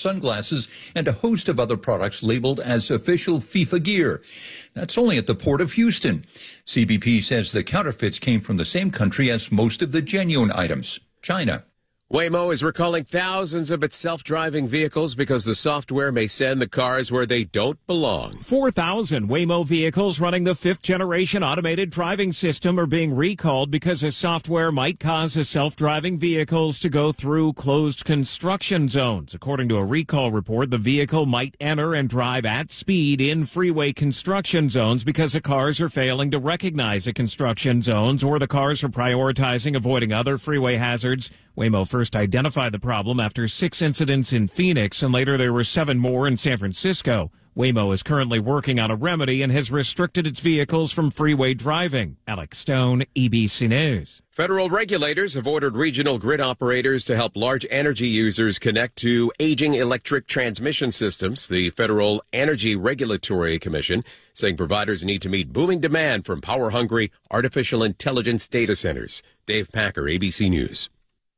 sunglasses, and a host of other products labeled as official FIFA gear. That's only at the port of Houston. CBP says the counterfeits came from the same country as most of the genuine items, China. Waymo is recalling thousands of its self-driving vehicles because the software may send the cars where they don't belong. 4,000 Waymo vehicles running the fifth-generation automated driving system are being recalled because the software might cause the self-driving vehicles to go through closed construction zones. According to a recall report, the vehicle might enter and drive at speed in freeway construction zones because the cars are failing to recognize the construction zones, or the cars are prioritizing avoiding other freeway hazards. Waymo first identified the problem after 6 incidents in Phoenix, and later there were 7 more in San Francisco. Waymo is currently working on a remedy and has restricted its vehicles from freeway driving. Alex Stone, ABC News. Federal regulators have ordered regional grid operators to help large energy users connect to aging electric transmission systems. The Federal Energy Regulatory Commission saying providers need to meet booming demand from power-hungry artificial intelligence data centers. Dave Packer, ABC News.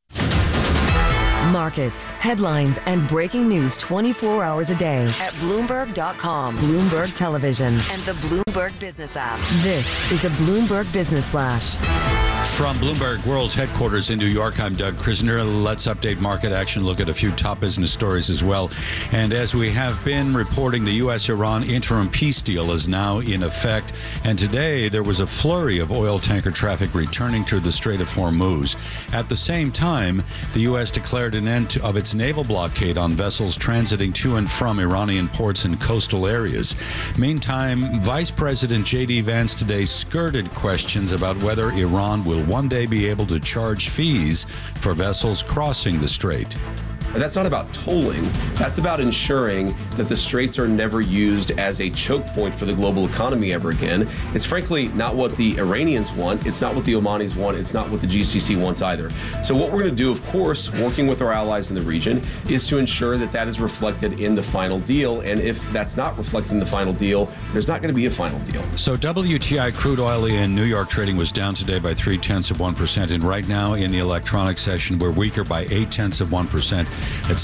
Markets, headlines, and breaking news 24 hours a day at Bloomberg.com, Bloomberg Television, and the Bloomberg Business app. This is a Bloomberg Business Flash. From Bloomberg World's headquarters in New York, I'm Doug Krisner. Let's update market action, look at a few top business stories as well. And as we have been reporting, the U.S.-Iran interim peace deal is now in effect. And today, there was a flurry of oil tanker traffic returning to the Strait of Hormuz. At the same time, the U.S. declared an end of its naval blockade on vessels transiting to and from Iranian ports and coastal areas. Meantime, Vice President J.D. Vance today skirted questions about whether Iran will one day be able to charge fees for vessels crossing the strait. That's not about tolling. That's about ensuring that the straits are never used as a choke point for the global economy ever again. It's frankly not what the Iranians want. It's not what the Omanis want. It's not what the GCC wants either. So what we're going to do, of course, working with our allies in the region, is to ensure that that is reflected in the final deal. And if that's not reflected in the final deal, there's not going to be a final deal. So WTI crude oil in New York trading was down today by 0.3%. And right now in the electronic session, we're weaker by 0.8% at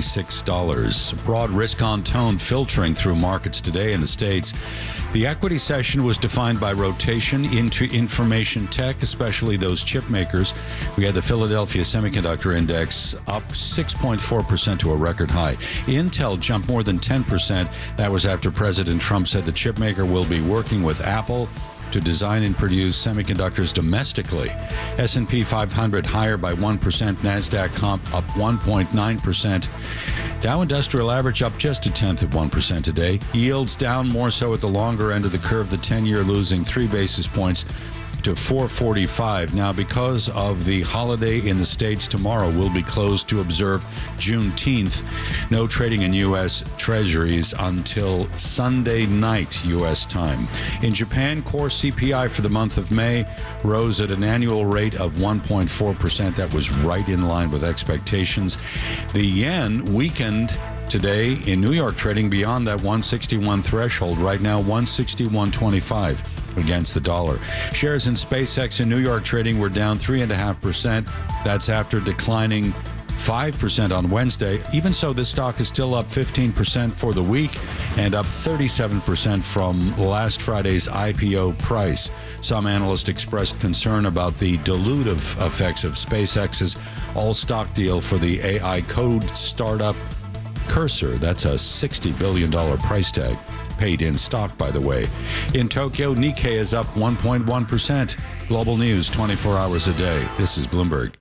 $76. Broad risk-on tone filtering through markets today in the States. The equity session was defined by rotation into information tech, especially those chip makers. We had the Philadelphia Semiconductor Index up 6.4% to a record high. Intel jumped more than 10%. That was after President Trump said the chip maker will be working with Apple to design and produce semiconductors domestically. S&P 500 higher by 1%, NASDAQ comp up 1.9%. Dow Industrial Average up just 0.1% today. Yields down more so at the longer end of the curve, the 10-year losing 3 basis points to 445. Now, because of the holiday in the States, tomorrow will be closed to observe Juneteenth. No trading in U.S. Treasuries until Sunday night U.S. time. In Japan, core CPI for the month of May rose at an annual rate of 1.4%. That was right in line with expectations. The yen weakened today in New York trading beyond that 161 threshold. Right now, 161.25 against the dollar. Shares in SpaceX in New York trading were down 3.5%. That's after declining 5% on Wednesday. Even so, this stock is still up 15% for the week and up 37% from last Friday's IPO price. Some analysts expressed concern about the dilutive effects of SpaceX's all-stock deal for the AI code startup Cursor. That's a $60 billion price tag. Paid in stock, by the way. In Tokyo, Nikkei is up 1.1%. Global news 24 hours a day. This is Bloomberg.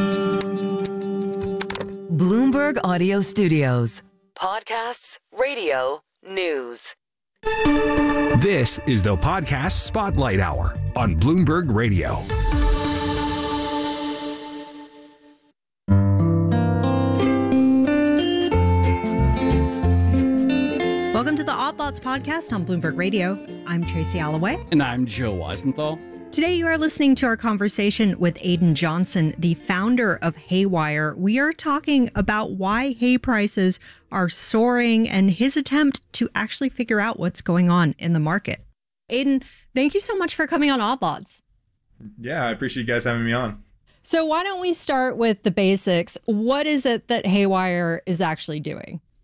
Bloomberg Audio Studios. Podcasts, radio, news. This is the Podcast Spotlight Hour on Bloomberg Radio. Welcome to the Odd Lots podcast on Bloomberg Radio. I'm Tracy Alloway. And I'm Joe Weisenthal. Today you are listening to our conversation with Aidan Johnson, the founder of Haywire. We are talking about why hay prices are soaring and his attempt to actually figure out what's going on in the market. Aidan, thank you so much for coming on Odd Lots. Yeah, I appreciate you guys having me on. So why don't we start with the basics? What is it that Haywire is actually doing?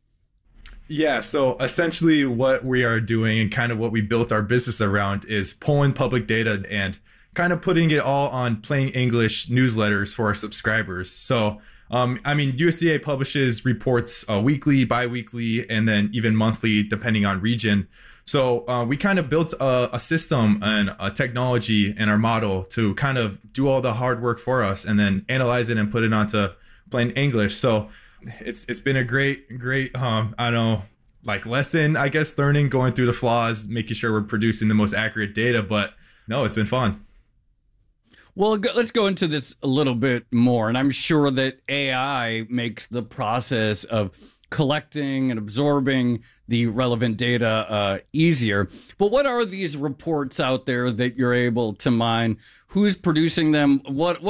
Yeah, so essentially what we are doing and kind of what we built our business around is pulling public data and kind of putting it all on plain English newsletters for our subscribers. So, USDA publishes reports weekly, bi-weekly, and then even monthly, depending on region. So we kind of built a system and a technology and our model to kind of do all the hard work for us and then analyze it and put it onto plain English. So it's been a great lesson, I guess, learning, going through the flaws, making sure we're producing the most accurate data. But no, it's been fun. Well, let's go into this a little bit more. And I'm sure that AI makes the process of collecting and absorbing the relevant data easier. But what are these reports out there that you're able to mine? Who's producing them? What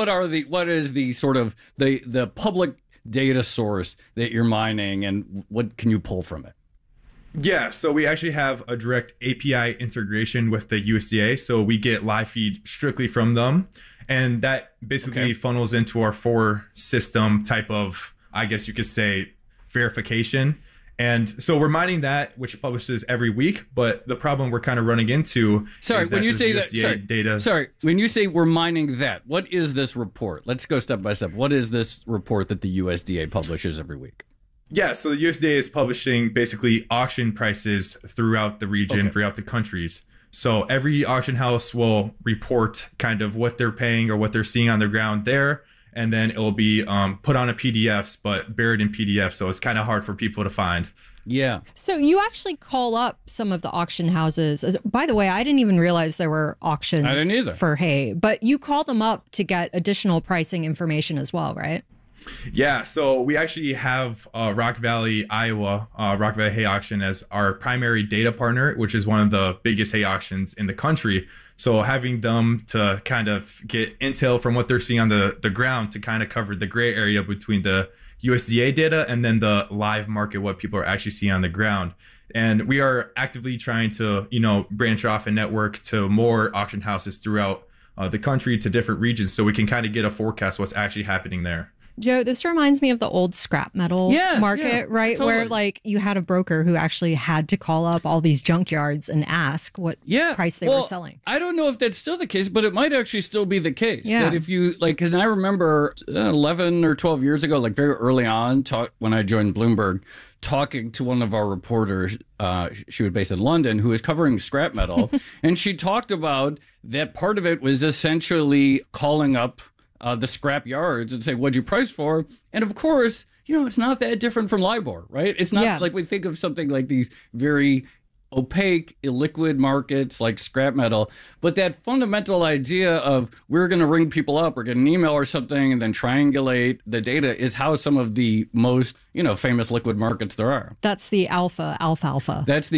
is the sort of the public data source that you're mining, and what can you pull from it? Yeah, so we actually have a direct API integration with the USDA. So we get live feed strictly from them. And that basically funnels into our 4-system type of, I guess you could say, verification. And so we're mining that, which publishes every week. But the problem we're kind of running into is when you say USDA data. Sorry, when you say we're mining that, what is this report? Let's go step by step. What is this report that the USDA publishes every week? Yeah, so the USDA is publishing basically auction prices throughout the region, throughout the countries. So every auction house will report kind of what they're paying or what they're seeing on the ground there. And then it'll be put on a PDFs, but buried in PDF. So it's kind of hard for people to find. Yeah. So you actually call up some of the auction houses. By the way, I didn't even realize there were auctions I didn't either. for hay, but you call them up to get additional pricing information as well, right? Yeah, so we actually have Rock Valley, Iowa, Rock Valley Hay Auction as our primary data partner, which is one of the biggest hay auctions in the country. So having them to kind of get intel from what they're seeing on the ground to kind of cover the gray area between the USDA data and then the live market, what people are actually seeing on the ground. And we are actively trying to, branch off and network to more auction houses throughout the country to different regions so we can kind of get a forecast what's actually happening there. Joe, this reminds me of the old scrap metal market, right? Totally. Where like you had a broker who actually had to call up all these junkyards and ask what price they were selling. I don't know if that's still the case, but it might actually still be the case. Yeah. That if you and I remember 11 or 12 years ago, like very early on, when I joined Bloomberg, talking to one of our reporters, she was based in London, who was covering scrap metal. And she talked about that part of it was essentially calling up the scrap yards and say, what'd you price for? And of course, it's not that different from LIBOR, right? It's not like we think of something like these very opaque, illiquid markets like scrap metal. But that fundamental idea of we're going to ring people up or get an email or something and then triangulate the data is how some of the most, famous liquid markets there are. That's the alpha. That's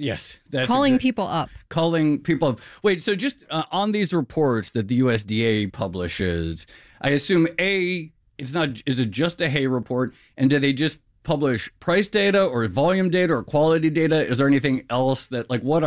calling people up. Calling people up. Wait, so just on these reports that the USDA publishes, I assume is it just a hay report? And do they just publish price data or volume data or quality data? Is there anything else that what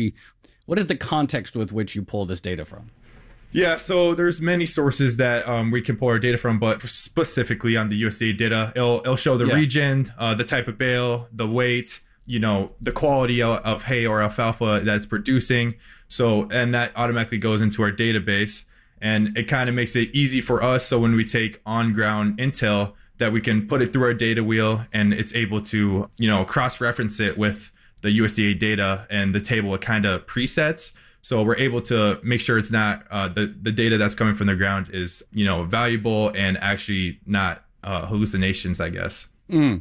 is the context with which you pull this data from? Yeah, so there's many sources that we can pull our data from, but specifically on the USDA data, it'll show the region, the type of bale, the weight, the quality of hay or alfalfa that it's producing. So, and that automatically goes into our database, and it kind of makes it easy for us. So when we take on-ground intel, that we can put it through our data wheel and it's able to, cross-reference it with the USDA data and the table it kind of presets. So we're able to make sure it's not the data that's coming from the ground is, valuable and actually not hallucinations, I guess. I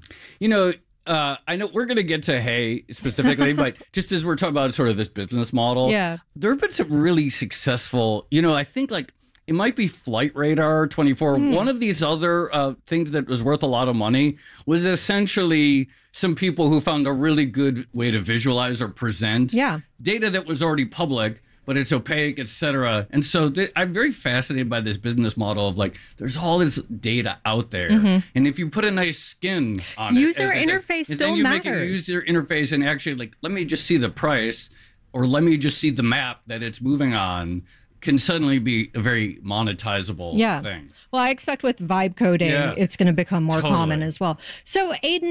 know we're going to get to hay specifically, but just as we're talking about sort of this business model, there have been some really successful, I think it might be Flight Radar 24. One of these other things that was worth a lot of money was essentially some people who found a really good way to visualize or present data that was already public, but it's opaque, etc. And so I'm very fascinated by this business model of there's all this data out there. And if you put a nice skin on user interface still then you matters. Make a user interface and actually let me just see the price or let me just see the map that it's moving on can suddenly be a very monetizable thing. Well, I expect with vibe coding, it's going to become more common as well. So, Aidan,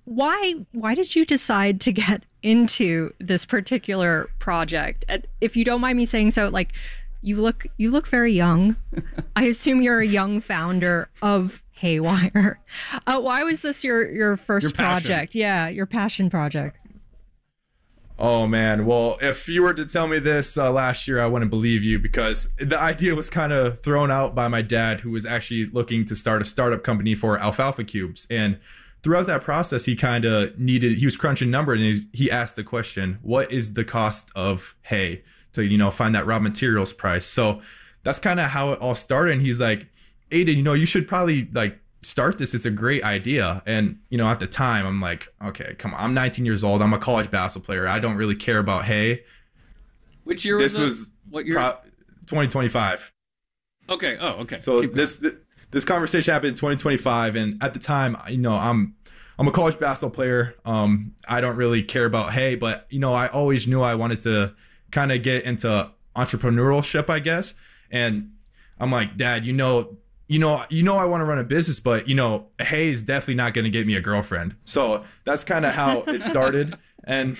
why did you decide to get into this particular project? And if you don't mind me saying so, like, you look very young. I assume you're a young founder of Haywire. Why was this your first project? Yeah, your passion project. Oh man, well, if you were to tell me this last year, I wouldn't believe you, because the idea was kind of thrown out by my dad, who was actually looking to start a startup company for alfalfa cubes. And throughout that process, he was crunching numbers, and he asked the question, what is the cost of hay to, find that raw materials price? So that's kind of how it all started. And he's like, Aiden, you should probably start this. It's a great idea. And, at the time I'm like, okay, come on. I'm 19 years old. I'm a college basketball player. I don't really care about hay. Which year was what year? 2025. Okay. Oh, okay. So this conversation happened in 2025. And at the time, I'm a college basketball player. I don't really care about hay, but, I always knew I wanted to kind of get into entrepreneurship, I guess. And I'm like, Dad, I want to run a business, but hay is definitely not going to get me a girlfriend. So that's kind of how it started. And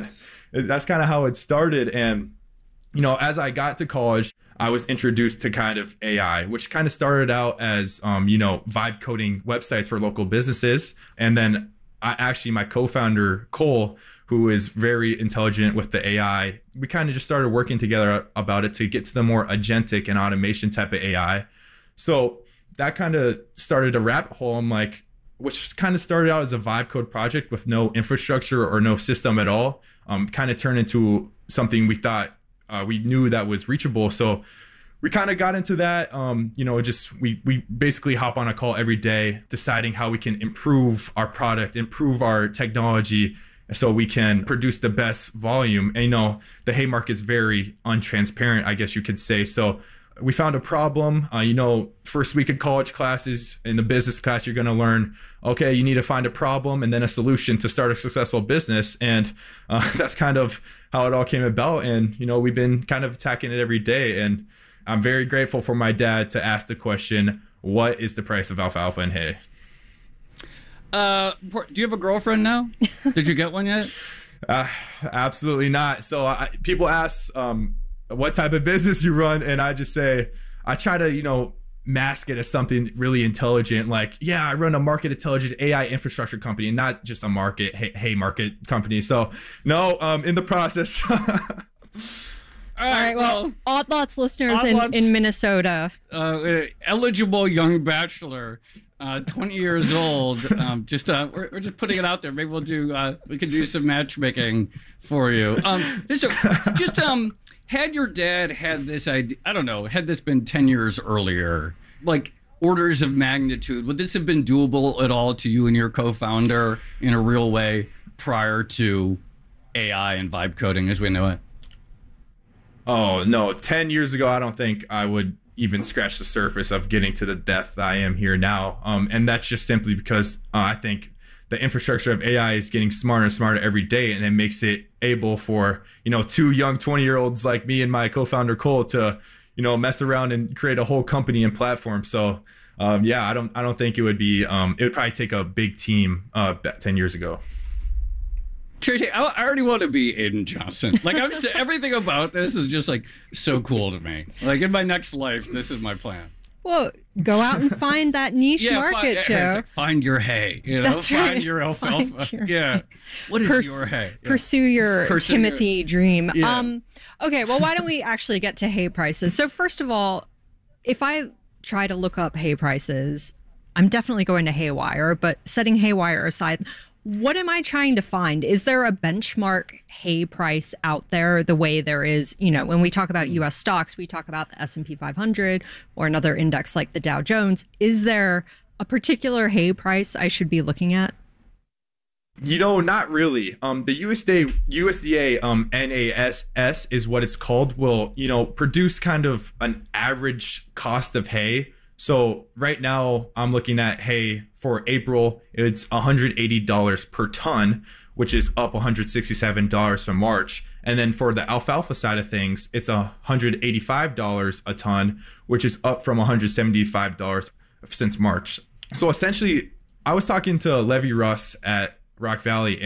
as I got to college, I was introduced to kind of AI, which kind of started out as, vibe coding websites for local businesses. And then my co-founder, Cole, who is very intelligent with the AI, we kind of just started working together about it to get to the more agentic and automation type of AI. So that kind of started a rabbit hole. I'm like, which kind of started out as a vibe code project with no infrastructure or no system at all, kind of turned into something we thought we knew that was reachable. So we kind of got into that. We basically hop on a call every day, deciding how we can improve our product, improve our technology, so we can produce the best volume. And the hay market is very untransparent, I guess you could say. So we found a problem. First week of college classes, in the business class, you're going to learn, okay, you need to find a problem and then a solution to start a successful business. And that's kind of how it all came about. And, we've been kind of attacking it every day. And I'm very grateful for my dad to ask the question, what is the price of alfalfa and hay? Do you have a girlfriend now? Did you get one yet? Absolutely not. So people ask what type of business you run, and I just say, I try to, mask it as something really intelligent. Like, yeah, I run a market intelligent AI infrastructure company, and not just a market hay market company. So no, in the process. All right. Well, Odd Lots listeners in Minnesota. Eligible young bachelor. 20 years old. We're just putting it out there. Maybe we can do some matchmaking for you. Had your dad had this idea, I don't know, had this been 10 years earlier, like orders of magnitude, would this have been doable at all to you and your co-founder in a real way prior to AI and vibe coding as we know it? Oh, no. 10 years ago, I don't think I would even scratch the surface of getting to the depth I am here now. And that's just simply because I think the infrastructure of AI is getting smarter and smarter every day, and it makes it able for, two young 20-year-olds like me and my co-founder Cole to, mess around and create a whole company and platform. So I don't think it would be, it would probably take a big team 10 years ago. Tracy, I already want to be Aiden Johnson. Like, everything about this is just so cool to me. Like, in my next life, this is my plan. Well, go out and find that niche market, Joe. Find your hay. That's find right. your alfalfa. What is your hay? Pursue your Timothy dream. Yeah. Okay, well, why don't we actually get to hay prices? So first of all, if I try to look up hay prices, I'm definitely going to Haywire, but setting Haywire aside, what am I trying to find? Is there a benchmark hay price out there the way there is, when we talk about U.S. stocks, we talk about the S&P 500 or another index like the Dow Jones. Is there a particular hay price I should be looking at? Not really. The USDA NASS is what it's called, will, produce kind of an average cost of hay. So right now I'm looking at hay for April. It's $180 per ton, which is up $167 from March. And then for the alfalfa side of things, it's $185 a ton, which is up from $175 since March. So essentially, I was talking to Levi Russ at Rock Valley.